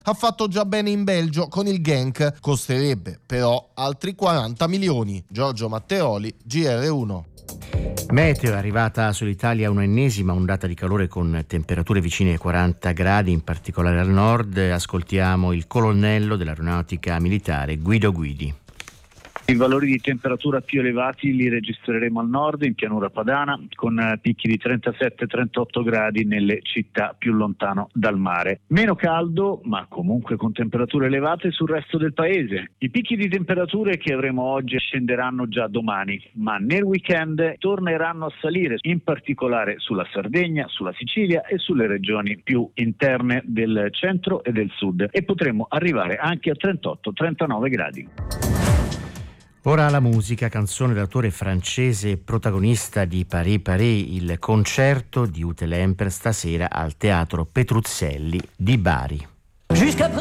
Ha fatto già bene in Belgio con il Genk, costerebbe però altri 40 milioni. Giorgio Matteoli, GR1. Meteo, è arrivata sull'Italia un'ennesima ondata di calore con temperature vicine ai 40 gradi, in particolare al nord. Ascoltiamo il colonnello dell'Aeronautica Militare, Guido Guidi. I valori di temperatura più elevati li registreremo al nord, in pianura padana, con picchi di 37-38 gradi nelle città più lontano dal mare. Meno caldo, ma comunque con temperature elevate sul resto del paese. I picchi di temperature che avremo oggi scenderanno già domani, ma nel weekend torneranno a salire, in particolare sulla Sardegna, sulla Sicilia e sulle regioni più interne del centro e del sud, e potremo arrivare anche a 38-39 gradi. Ora la musica, canzone d'autore francese, protagonista di Paris Paris, il concerto di Ute Lemper stasera al Teatro Petruzzelli di Bari.